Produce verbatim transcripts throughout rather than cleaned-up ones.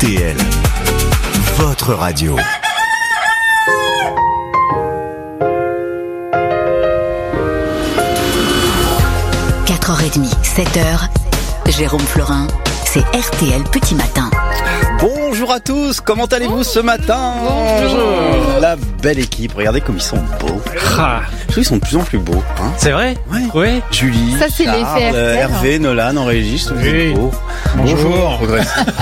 T L, votre radio. quatre heures trente, sept heures, Jérôme Florin, c'est R T L Petit Matin. Bonjour à tous, comment allez-vous ce matin? Bonjour. La belle équipe, regardez comme ils sont beaux. Ah. Je trouve qu'ils sont de plus en plus beaux. Hein, c'est vrai? Ouais. Oui. Julie, ça, c'est Charles, l'effet R T L, Hervé, hein. Nolan, en régie, je trouve Oui. beaux. Bonjour. Bonjour.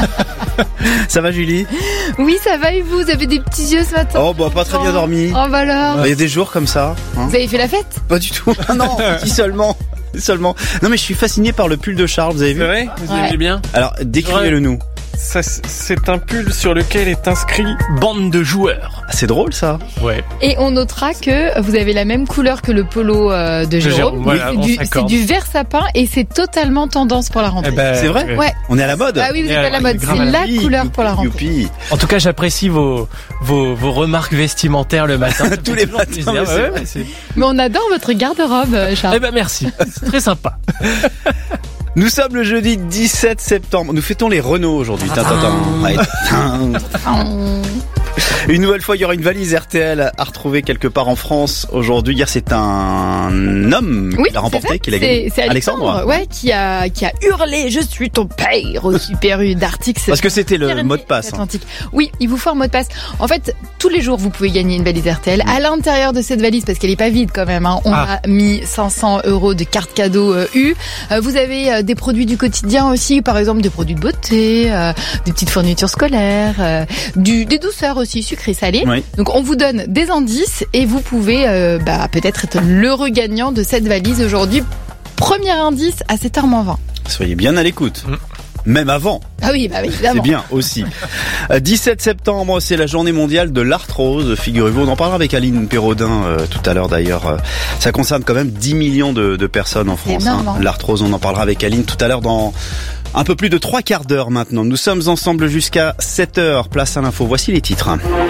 Ça va Julie? Oui, ça va et vous? Vous avez des petits yeux ce matin? Oh bah pas très bien dormi. Oh bah alors. Il y a des jours comme ça. Hein, Vous avez fait la fête? pas du tout. Ah non, si seulement. Seulement. Non mais je suis fasciné par le pull de Charles, vous avez vu? C'est vrai? Vous Ouais. aimez bien? Alors décrivez-le nous. Ça, c'est un pull sur lequel est inscrit bande de joueurs. Ah, c'est drôle ça. Ouais. Et on notera que vous avez la même couleur que le polo euh, de Jérôme. Jérôme, voilà, c'est, on du, c'est s'accorde. du vert sapin et c'est totalement tendance pour la rentrée. Eh ben, C'est vrai? Ouais. On est à la mode. Ah oui, vous êtes Ouais, à la mode. grave C'est à la la Youpi, couleur pour la rentrée. youpi. En tout cas, j'apprécie vos, vos, vos remarques vestimentaires le matin. Ça Tous fait les toujours matins, plaisir. mais c'est Ouais, vrai. ouais, c'est- Mais on adore votre garde-robe, euh, Charles. Eh ben, merci. C'est très sympa. Nous sommes le jeudi dix-sept septembre. Nous fêtons les Renault aujourd'hui. Tin, tin, tin. Ouais, tin. Une nouvelle fois, il y aura une valise R T L à retrouver quelque part en France aujourd'hui. Hier, c'est un homme Oui, qui l'a remporté, c'est ça. qui l'a gagné. C'est, c'est Alexandre, ouais, qui a qui a hurlé "Je suis ton père" au Super U d'Artix. Parce que c'était le mot de passe. Hein. Oui, il vous faut un mot de passe. En fait, tous les jours, vous pouvez gagner une valise R T L. À l'intérieur de cette valise, parce qu'elle est pas vide quand même, hein, on Ah. a mis cinq cents euros de carte cadeau euh, U. Euh, vous avez euh, des produits du quotidien aussi, par exemple des produits de beauté, euh, des petites fournitures scolaires, euh, du, des douceurs aussi, sucrées, salées. Oui. Donc on vous donne des indices et vous pouvez euh, bah, peut-être être l'heureux gagnant de cette valise aujourd'hui. Premier indice à sept heures moins vingt. Soyez bien à l'écoute. Mm. Même avant. Ah oui, bah oui, C'est évidemment. bien aussi. Euh, dix-sept septembre, c'est la journée mondiale de l'arthrose. Figurez-vous, on en parlera avec Aline Perraudin euh, tout à l'heure d'ailleurs. Euh, ça concerne quand même dix millions de, de personnes en France. énorme, Hein. hein. L'arthrose, on en parlera avec Aline tout à l'heure dans un peu plus de trois quarts d'heure maintenant. Nous sommes ensemble jusqu'à sept heures. Place à l'info. Voici les titres.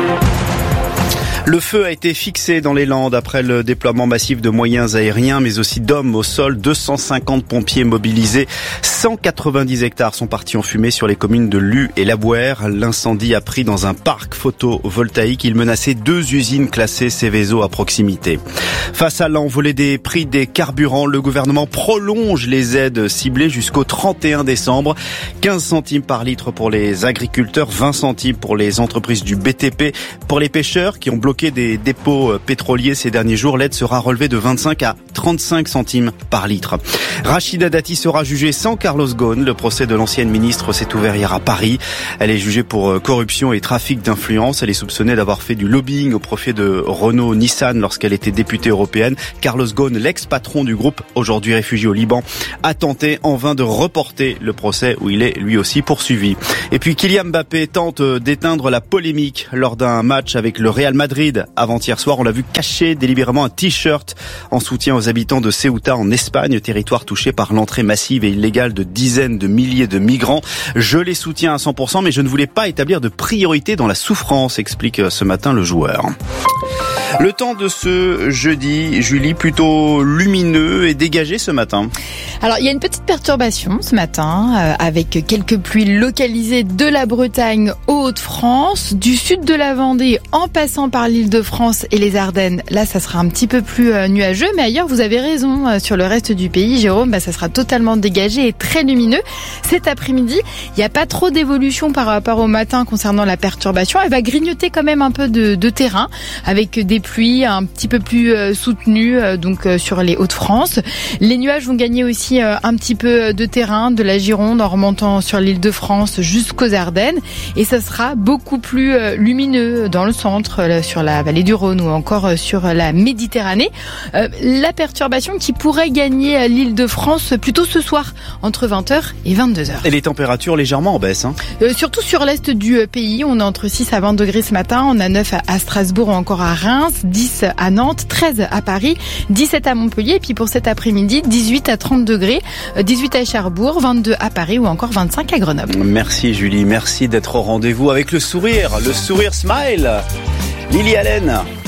Le feu a été fixé dans les Landes après le déploiement massif de moyens aériens, mais aussi d'hommes au sol. deux cent cinquante pompiers mobilisés. cent quatre-vingt-dix hectares sont partis en fumée sur les communes de Luz et Labouère. L'incendie a pris dans un parc photovoltaïque. Il menaçait deux usines classées Seveso à proximité. Face à l'envolée des prix des carburants, le gouvernement prolonge les aides ciblées jusqu'au trente et un décembre. quinze centimes par litre pour les agriculteurs, vingt centimes pour les entreprises du B T P. Pour les pêcheurs qui ont bloqué des dépôts pétroliers ces derniers jours, l'aide sera relevée de vingt-cinq à trente-cinq centimes par litre. Rachida Dati sera jugée sans Carlos Ghosn. Le procès de l'ancienne ministre s'est ouvert hier à Paris. Elle est jugée pour corruption et trafic d'influence. Elle est soupçonnée d'avoir fait du lobbying au profit de Renault-Nissan lorsqu'elle était députée européenne. Carlos Ghosn, l'ex-patron du groupe, aujourd'hui réfugié au Liban, a tenté en vain de reporter le procès où il est lui aussi poursuivi. Et puis Kylian Mbappé tente d'éteindre la polémique lors d'un match avec le Real Madrid. Avant-hier soir, on l'a vu cacher délibérément un t-shirt en soutien aux habitants de Ceuta en Espagne, territoire touché par l'entrée massive et illégale de dizaines de milliers de migrants. Je les soutiens à cent pour cent, mais je ne voulais pas établir de priorité dans la souffrance, explique ce matin le joueur. Le temps de ce jeudi, Julie, plutôt lumineux et dégagé ce matin. Alors, il y a une petite perturbation ce matin, euh, avec quelques pluies localisées de la Bretagne aux Hauts-de-France, du sud de la Vendée en passant par l'Île-de-France et les Ardennes. Là, ça sera un petit peu plus euh, nuageux, mais ailleurs, vous avez raison, euh, sur le reste du pays, Jérôme, bah, ça sera totalement dégagé et très lumineux. Cet après-midi, il n'y a pas trop d'évolution par rapport au matin concernant la perturbation. Elle va grignoter quand même un peu de, de terrain, avec des pluies un petit peu plus euh, soutenues, euh, donc euh, sur les Hauts-de-France. Les nuages vont gagner aussi euh, un petit peu de terrain, de la Gironde en remontant sur l'Île-de-France jusqu'aux Ardennes, et ça sera beaucoup plus euh, lumineux dans le centre, euh, sur la vallée du Rhône ou encore euh, sur la Méditerranée. Euh, la perturbation qui pourrait gagner euh, l'Île-de-France plutôt ce soir entre vingt heures et vingt-deux heures. Et les températures légèrement en baisse. Hein. Euh, surtout sur l'est du euh, pays, on est entre six à vingt degrés ce matin, on a neuf à, à Strasbourg ou encore à Reims, dix à Nantes, treize à Paris, dix-sept à Montpellier, et puis pour cet après-midi, dix-huit à trente degrés, dix-huit à Cherbourg, vingt-deux à Paris ou encore vingt-cinq à Grenoble. Merci Julie, merci d'être au rendez-vous avec le sourire, le sourire smile. Lily Allen.